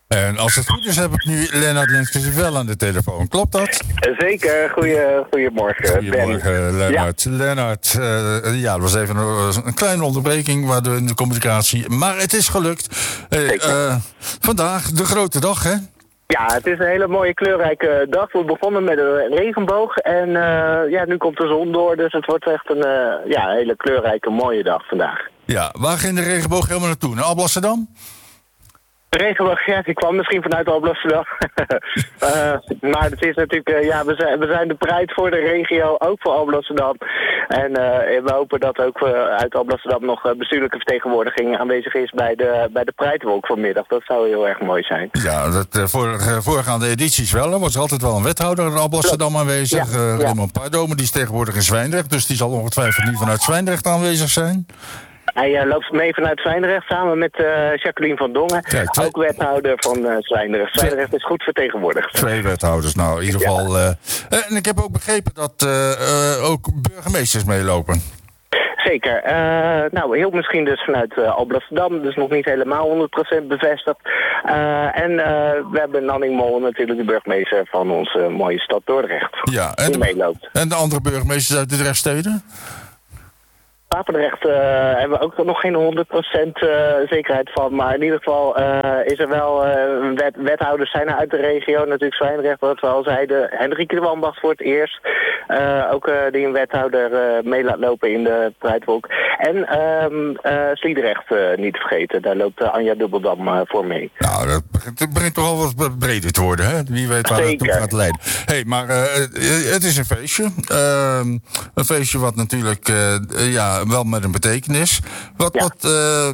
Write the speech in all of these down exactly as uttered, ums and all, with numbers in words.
En als het goed is, heb ik nu Lennart Lenskens wel aan de telefoon. Klopt dat? Zeker. Goeie, goedemorgen. Goedemorgen, Lennart. Ja. Lennart, uh, ja, er was even een, een kleine onderbreking waardoor in de communicatie. Maar het is gelukt. Hey, uh, vandaag de grote dag, hè? Ja, het is een hele mooie kleurrijke dag. We begonnen met een regenboog en uh, ja, nu komt de zon door. Dus het wordt echt een uh, ja, hele kleurrijke mooie dag vandaag. Ja, waar ging de regenboog helemaal naartoe? Naar Alblasserdam? De regenboog, ja, die kwam misschien vanuit Alblasserdam. uh, maar het is natuurlijk, uh, ja, we zijn, we zijn de Pride voor de regio, ook voor Alblasserdam. En uh, we hopen dat ook uh, uit Alblasserdam nog uh, bestuurlijke vertegenwoordiging aanwezig is bij de, bij de Pridewalk vanmiddag. Dat zou heel erg mooi zijn. Ja, dat, uh, vorige, voorgaande edities wel. Er was altijd wel een wethouder in Alblasserdam aanwezig. Ja, uh, Raymond ja. Pardomen, die is tegenwoordig in Zwijndrecht. Dus die zal ongetwijfeld niet vanuit Zwijndrecht aanwezig zijn. Hij uh, loopt mee vanuit Zwijndrecht samen met uh, Jacqueline van Dongen. Kijk, twee... Ook wethouder van uh, Zwijndrecht. Zwijndrecht is goed vertegenwoordigd. Twee wethouders, nou in ieder geval. Ja. Uh, en ik heb ook begrepen dat uh, uh, ook burgemeesters meelopen. Zeker. Uh, nou, heel misschien dus vanuit uh, Alblasserdam. Dus nog niet helemaal honderd procent bevestigd. Uh, en uh, we hebben Nanning Mol, natuurlijk de burgemeester van onze uh, mooie stad Dordrecht. Ja, en die de, meeloopt. En de andere burgemeesters uit de Drechtsteden? Papendrecht uh, hebben we ook nog geen honderd procent uh, zekerheid van. Maar in ieder geval uh, is er wel uh, wet, wethouders zijn er uit de regio. Natuurlijk Zwijndrecht, wat we al zeiden. Hendrikje de Wambacht voor het eerst. Uh, ook uh, die een wethouder uh, mee laat lopen in de Pridewalk. En um, uh, Sliedrecht uh, niet te vergeten. Daar loopt uh, Anja Dubbeldam uh, voor mee. Nou, dat begint, dat begint toch al wat breder te worden, hè? Wie weet waar het toe gaat leiden. Hé, hey, maar uh, het is een feestje. Uh, een feestje wat natuurlijk... Uh, ja, wel met een betekenis. Wat, ja. wat, uh,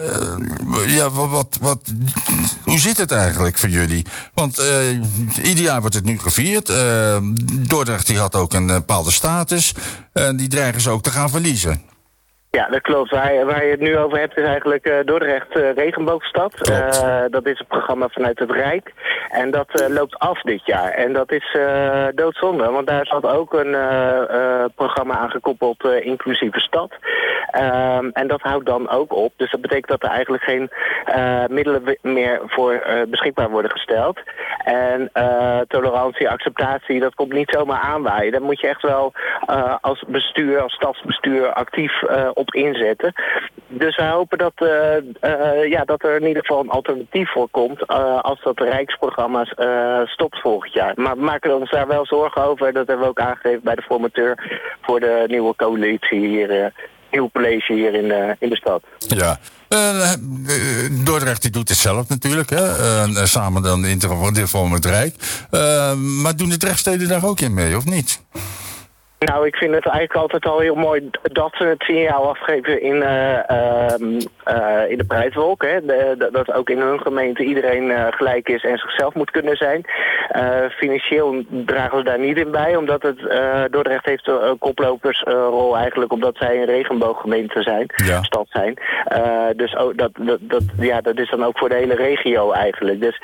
uh, ja, wat, wat, wat, hoe zit het eigenlijk voor jullie? Want uh, ieder jaar wordt het nu gevierd. Uh, Dordrecht die had ook een bepaalde status. En uh, die dreigen ze ook te gaan verliezen. Ja, dat klopt. Waar, waar je het nu over hebt is eigenlijk uh, Dordrecht uh, Regenboogstad. Uh, dat is een programma vanuit het Rijk. En dat uh, loopt af dit jaar. En dat is uh, doodzonde, want daar zat ook een uh, uh, programma aan gekoppeld, uh, Inclusieve Stad. Um, en dat houdt dan ook op. Dus dat betekent dat er eigenlijk geen uh, middelen meer voor uh, beschikbaar worden gesteld. En uh, tolerantie, acceptatie, dat komt niet zomaar aanwaaien. Daar moet je echt wel uh, als bestuur, als stadsbestuur actief uh, op inzetten. Dus wij hopen dat, uh, uh, ja, dat er in ieder geval een alternatief voor komt uh, als dat de Rijksprogramma's uh, stopt volgend jaar. Maar we maken ons daar wel zorgen over. Dat hebben we ook aangegeven bij de formateur voor de nieuwe coalitie hier, uh, nieuw college hier in, uh, in de stad. Ja. Uh, Dordrecht die doet het zelf natuurlijk, hè? Uh, samen dan in ieder geval met het Rijk. Uh, maar doen de Drechtsteden daar ook in mee, of niet? Nou, ik vind het eigenlijk altijd al heel mooi dat ze het signaal afgeven in, uh, uh, uh, in de Prijswolk. Hè? De, de, dat ook in hun gemeente iedereen uh, gelijk is en zichzelf moet kunnen zijn. Uh, financieel dragen ze daar niet in bij, omdat het uh, Dordrecht heeft een koplopersrol uh, eigenlijk, omdat zij een regenbooggemeente zijn, ja. stad zijn. Uh, dus oh, dat, dat, dat, ja, dat is dan ook voor de hele regio eigenlijk. Dus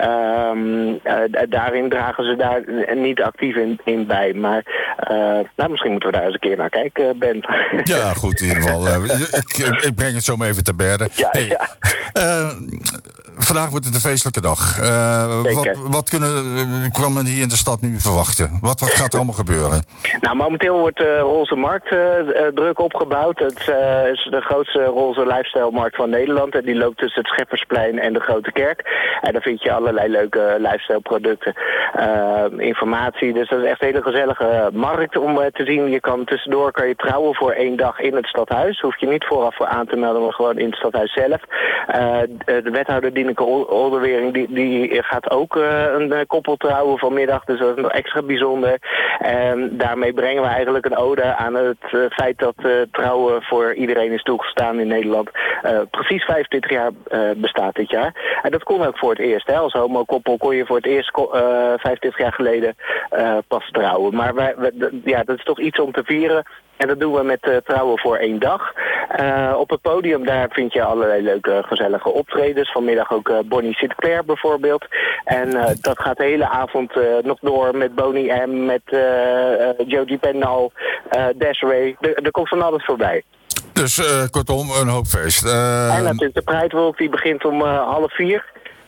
um, uh, daarin dragen ze daar niet actief in, in bij. Maar uh, nou, misschien moeten we daar eens een keer naar kijken, Ben. Ja, goed, in ieder geval. Uh, ik, ik breng het zo maar even te berden. Ja, hey, ja. Uh, vandaag wordt het een feestelijke dag. Uh, wat, wat kunnen, uh, kan men hier in de stad nu verwachten? Wat, wat gaat er allemaal gebeuren? Nou, momenteel wordt de uh, Roze Markt uh, uh, druk opgebouwd. Het uh, is de grootste roze lifestyle-markt van Nederland. En die loopt tussen het Scheppersplein en de Grote Kerk. En daar vind je allerlei leuke lifestyle-producten, uh, informatie. Dus dat is echt een hele gezellige markt om uh, te zien. Je kan tussendoor kan je trouwen voor één dag in het stadhuis. Hoef je niet vooraf voor aan te melden, maar gewoon in het stadhuis zelf. Uh, de wethouder Dineke Olderwering die, die gaat ook uh, een koppel trouwen vanmiddag. Dus dat is nog extra bijzonder. En daarmee brengen we eigenlijk een ode aan het uh, feit dat uh, trouwen voor iedereen is toegestaan in Nederland. Uh, precies vijfentwintig jaar uh, bestaat dit jaar. En dat kon ook voor het eerst. Hè. Als homo-koppel kon je voor het eerst uh, vijfentwintig jaar geleden uh, pas trouwen. Maar wij, wij, ja, dat is toch iets om te vieren. En dat doen we met uh, trouwen voor één dag. Uh, op het podium daar vind je allerlei leuke gezellige optredens. Vanmiddag ook uh, Bonnie Sinclair bijvoorbeeld. En uh, dat gaat de hele avond uh, nog door met Bonnie M, met uh, uh, Jodie Pendal, uh, Desiree. Er komt van alles voorbij. Dus uh, kortom, een hoop feest. Uh... En natuurlijk de Pridewalk, die begint om uh, half vier.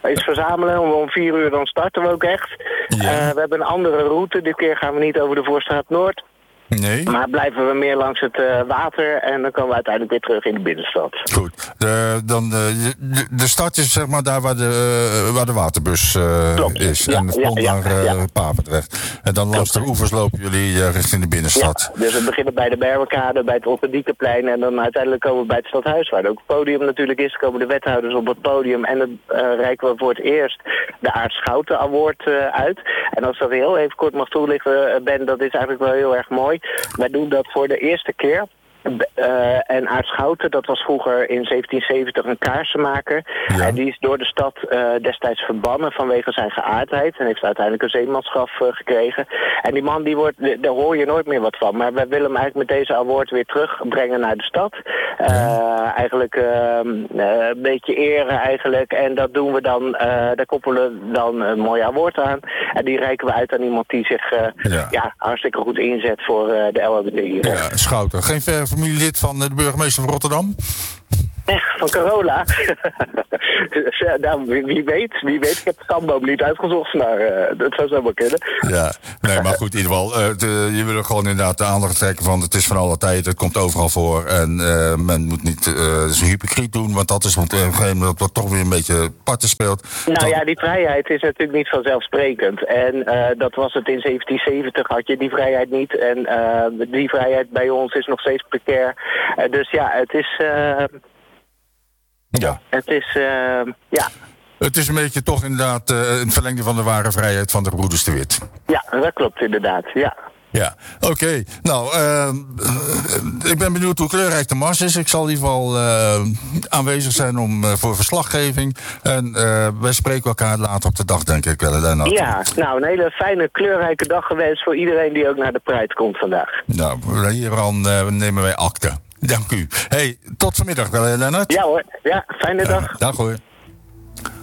is verzamelen. Om, om vier uur dan starten we ook echt. Ja. Uh, we hebben een andere route. Dit keer gaan we niet over de Voorstraat Noord. Nee. Maar blijven we meer langs het uh, water en dan komen we uiteindelijk weer terug in de binnenstad. Goed. De, dan de, de start is zeg maar daar waar de, waar de waterbus uh, is. Ja, en het komt ja, naar uh, ja. Papendrecht. En dan langs de oevers lopen jullie uh, richting de binnenstad. Ja, dus we beginnen bij de Berberkade, bij het Otterdiekenplein en dan uiteindelijk komen we bij het Stadhuis, waar ook het podium natuurlijk is. Komen de wethouders op het podium en dan uh, reiken we voor het eerst de Aart Schouten Award uh, uit. En als dat heel even kort mag toelichten, Ben, dat is eigenlijk wel heel erg mooi. Wij doen dat voor de eerste keer. Uh, en Aart Schouten, dat was vroeger in zeventien zeventig een kaarsenmaker. Ja. En die is door de stad uh, destijds verbannen vanwege zijn geaardheid. En heeft uiteindelijk een zeemansgraf uh, gekregen. En die man, die wordt, daar hoor je nooit meer wat van. Maar wij willen hem eigenlijk met deze award weer terugbrengen naar de stad. Uh, ja. Eigenlijk uh, uh, een beetje eren eigenlijk. En dat doen we dan, uh, daar koppelen we dan een mooi award aan. En die reiken we uit aan iemand die zich uh, ja. Ja, hartstikke goed inzet voor uh, de L H B T I. Ja, Schouten. Geen ver familielid van de burgemeester van Rotterdam? Echt, van Carola? nou, wie, wie weet, wie weet. Ik heb de stamboom niet uitgezocht, maar uh, dat zou zo wel kunnen. Ja, nee, maar goed, in ieder geval, uh, de, je wil er gewoon inderdaad de aandacht trekken van het is van alle tijd, het komt overal voor en uh, men moet niet uh, zo hypocriet doen, want dat is op een gegeven moment wat toch weer een beetje parten speelt. Nou dat... ja, die vrijheid is natuurlijk niet vanzelfsprekend en uh, dat was het in zeventien zeventig, had je die vrijheid niet en uh, die vrijheid bij ons is nog steeds precair. Uh, dus ja, het is... Uh, Ja. Het is, uh, ja. Het is een beetje toch inderdaad uh, een verlengde van de ware vrijheid van de gebroeders de Wit. Ja, dat klopt inderdaad, ja. Ja, oké. Okay. Nou, uh, uh, ik ben benieuwd hoe kleurrijk de mars is. Ik zal in ieder geval uh, aanwezig zijn om, uh, voor verslaggeving. En uh, wij spreken elkaar later op de dag, denk ik wel. Lennart. Ja, nou, een hele fijne, kleurrijke dag gewenst voor iedereen die ook naar de Pride komt vandaag. Nou, hieraan uh, nemen wij akte. Dank u. Hey, tot vanmiddag wel, Lennart. Ja hoor, ja, fijne dag. Uh, dag hoor.